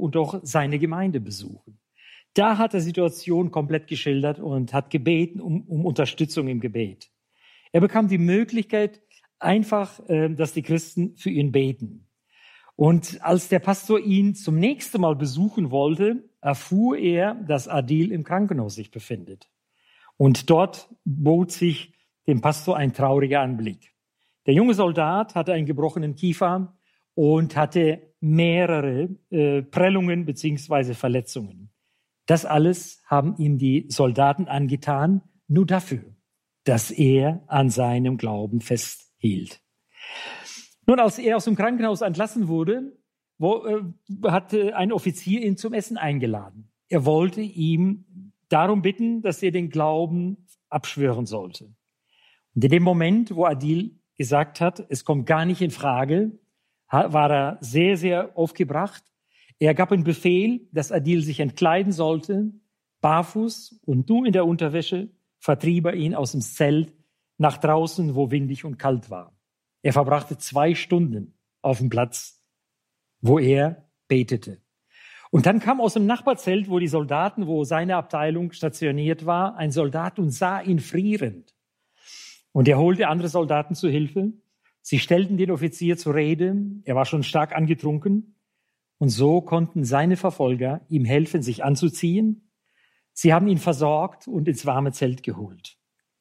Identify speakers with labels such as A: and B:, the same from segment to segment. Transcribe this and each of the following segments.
A: und auch seine Gemeinde besuchen. Da hat er die Situation komplett geschildert und hat gebeten um Unterstützung im Gebet. Er bekam die Möglichkeit, einfach, dass die Christen für ihn beten. Und als der Pastor ihn zum nächsten Mal besuchen wollte, erfuhr er, dass Adil im Krankenhaus sich befindet. Und dort bot sich dem Pastor ein trauriger Anblick. Der junge Soldat hatte einen gebrochenen Kiefer und hatte mehrere Prellungen bzw. Verletzungen. Das alles haben ihm die Soldaten angetan, nur dafür, dass er an seinem Glauben festhielt. Nun, als er aus dem Krankenhaus entlassen wurde, hatte ein Offizier ihn zum Essen eingeladen. Er wollte ihm darum bitten, dass er den Glauben abschwören sollte. Und in dem Moment, wo Adil gesagt hat, es kommt gar nicht in Frage, war er sehr, sehr aufgebracht. Er gab einen Befehl, dass Adil sich entkleiden sollte, barfuß und nur in der Unterwäsche vertrieb er ihn aus dem Zelt nach draußen, wo windig und kalt war. Er verbrachte 2 Stunden auf dem Platz, wo er betete. Und dann kam aus dem Nachbarzelt, wo die Soldaten, wo seine Abteilung stationiert war, ein Soldat und sah ihn frierend. Und er holte andere Soldaten zu Hilfe. Sie stellten den Offizier zur Rede. Er war schon stark angetrunken. Und so konnten seine Verfolger ihm helfen, sich anzuziehen. Sie haben ihn versorgt und ins warme Zelt geholt.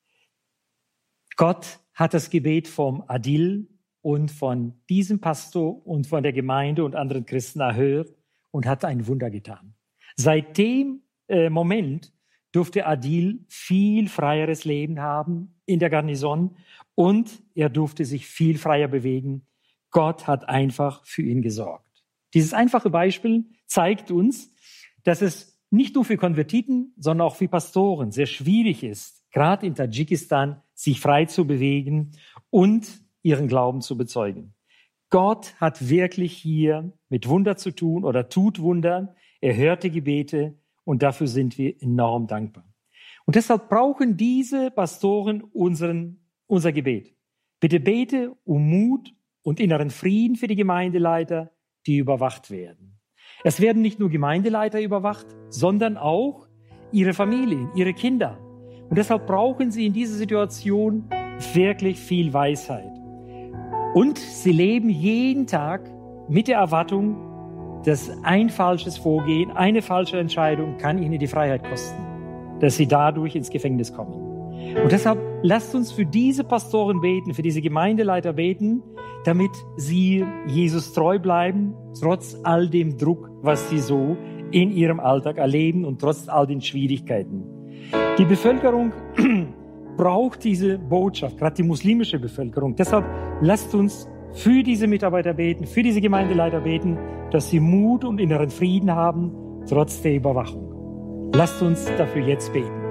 A: Gott hat das Gebet vom Adil und von diesem Pastor und von der Gemeinde und anderen Christen erhört und hat ein Wunder getan. Seit dem Moment durfte Adil viel freieres Leben haben in der Garnison und er durfte sich viel freier bewegen. Gott hat einfach für ihn gesorgt. Dieses einfache Beispiel zeigt uns, dass es nicht nur für Konvertiten, sondern auch für Pastoren sehr schwierig ist, gerade in Tadschikistan, sich frei zu bewegen und ihren Glauben zu bezeugen. Gott hat wirklich hier mit Wunder zu tun oder tut Wunder. Er hört die Gebete und dafür sind wir enorm dankbar. Und deshalb brauchen diese Pastoren unser Gebet. Bitte bete um Mut und inneren Frieden für die Gemeindeleiter, die überwacht werden. Es werden nicht nur Gemeindeleiter überwacht, sondern auch ihre Familien, ihre Kinder. Und deshalb brauchen sie in dieser Situation wirklich viel Weisheit. Und sie leben jeden Tag mit der Erwartung, dass ein falsches Vorgehen, eine falsche Entscheidung kann ihnen die Freiheit kosten, dass sie dadurch ins Gefängnis kommen. Und deshalb lasst uns für diese Pastoren beten, für diese Gemeindeleiter beten, damit sie Jesus treu bleiben, trotz all dem Druck, was sie so in ihrem Alltag erleben und trotz all den Schwierigkeiten. Die Bevölkerung braucht diese Botschaft, gerade die muslimische Bevölkerung. Deshalb lasst uns für diese Mitarbeiter beten, für diese Gemeindeleiter beten, dass sie Mut und inneren Frieden haben, trotz der Überwachung. Lasst uns dafür jetzt beten.